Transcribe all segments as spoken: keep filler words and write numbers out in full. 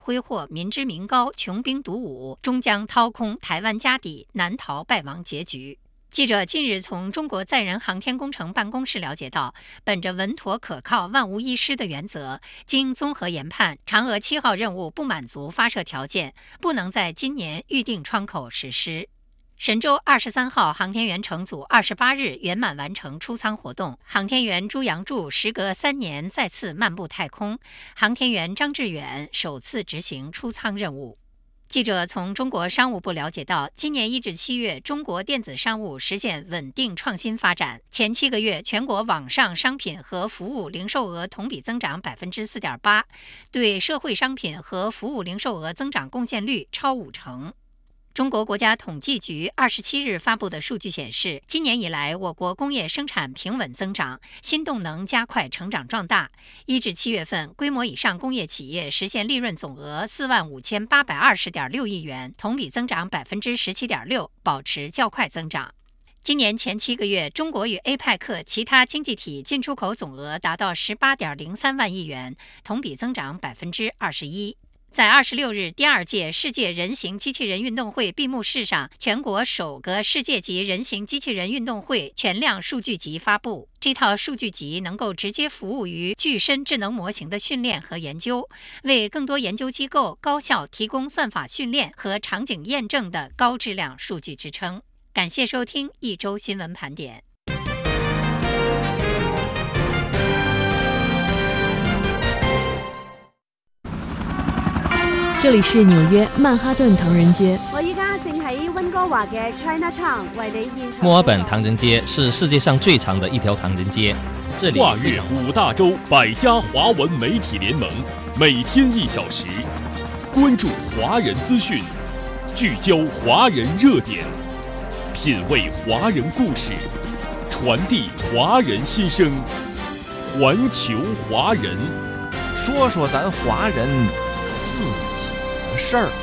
挥霍民脂民膏，穷兵黩武，终将掏空台湾家底，难逃败亡结局。记者近日从中国载人航天工程办公室了解到，本着稳妥可靠、万无一失的原则，经综合研判，嫦娥七号任务不满足发射条件，不能在今年预定窗口实施。神舟二十三号航天员乘组二十八日圆满完成出舱活动，航天员朱杨柱时隔三年再次漫步太空，航天员张志远首次执行出舱任务。记者从中国商务部了解到，今年一至七月，中国电子商务实现稳定创新发展。前七个月，全国网上商品和服务零售额同比增长百分之四点八，对社会商品和服务零售额增长贡献率超五成。中国国家统计局二十七日发布的数据显示，今年以来，我国工业生产平稳增长，新动能加快成长壮大。一至七月份，规模以上工业企业实现利润总额四万五千八百二十点六亿元，同比增长百分之十七点六，保持较快增长。今年前七个月，中国与 A P E C 其他经济体进出口总额达到十八点零三万亿元，同比增长百分之二十一。在二十六日第二届世界人形机器人运动会闭幕式上，全国首个世界级人形机器人运动会全量数据集发布。这套数据集能够直接服务于具身智能模型的训练和研究，为更多研究机构高效提供算法训练和场景验证的高质量数据支撑。感谢收听一周新闻盘点。 这里是纽約曼哈頓唐人街。 我依家正喺溫哥華嘅 Chinatown 為你現場。 墨爾本唐人街是世界上最長的一條唐人街，這裡跨越五大洲百家華文媒體聯盟，每天一小時，關注華人資訊，聚焦華人熱點，品味華人故事，傳遞華人心聲，環球華人， 說說咱華人自己的事兒。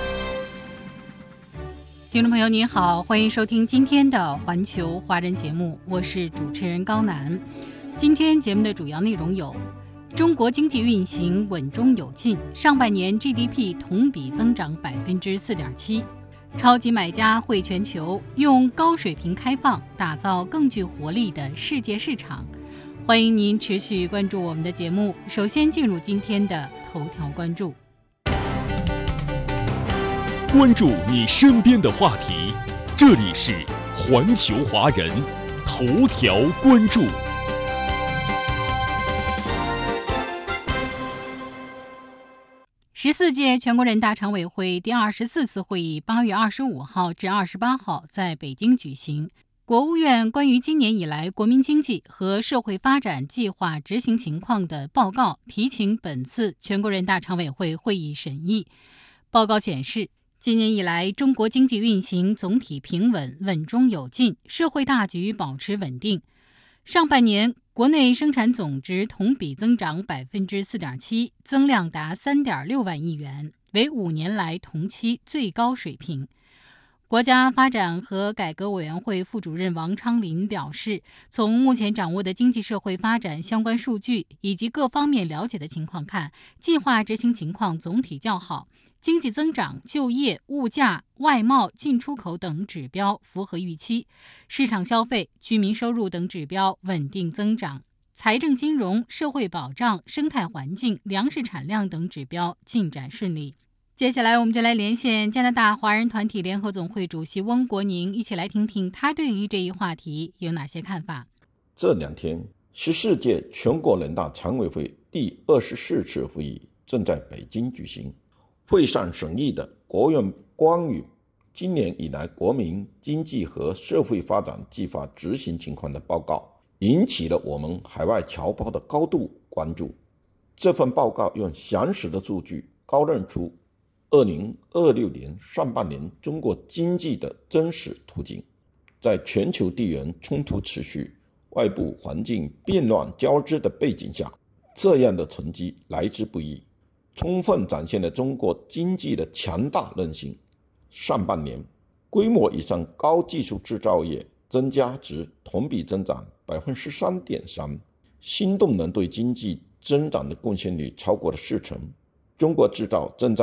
听众朋友您好，欢迎收听今天的环球华人节目，我是主持人高楠。今天节目的主要内容有：中国经济运行稳中有进，上半年 G D P 同比增长百分之四点七；超级买家汇全球，用高水平开放打造更具活力的世界市场。欢迎您持续关注我们的节目。首先进入今天的头条关注。 关注你身边的话题，这里是环球华人头条关注。 十四届全国人大常委会第二十四次会议八月二十五号至二十八号在北京举行。国务院关于今年以来国民经济和社会发展计划执行情况的报告提请本次全国人大常委会会议审议。报告显示，今年以来，中国经济运行总体平稳，稳中有进，社会大局保持稳定。上半年，国内生产总值同比增长百分之四点七，增量达三点六万亿元，为五年来同期最高水平。国家发展和改革委员会副主任王昌林表示，从目前掌握的经济社会发展相关数据以及各方面了解的情况看，计划执行情况总体较好，经济增长、就业、物价、外贸、进出口等指标符合预期，市场消费、居民收入等指标稳定增长，财政金融、社会保障、生态环境、粮食产量等指标进展顺利。接下来我们就来连线加拿大华人团体联合总会主席翁国宁，一起来听听他对于这一话题有哪些看法。 这两天，十四届全国人大常委会第二十四次会议正在北京举行。会上审议的国务院关于今年以来国民经济和社会发展计划执行情况的报告，引起了我们海外侨胞的高度关注。这份报告用详实的数据高认出二零二六年上半年中国经济的真实图景。在全球地缘冲突持续、外部环境变乱交织的背景下，这样的成绩来之不易，充分展现了中国经济的强大韧性。上半年，规模以上高技术制造业增加值同比增长 百分之十三点三， 新动能对经济增长的贡献率超过了四成。 中国制造正在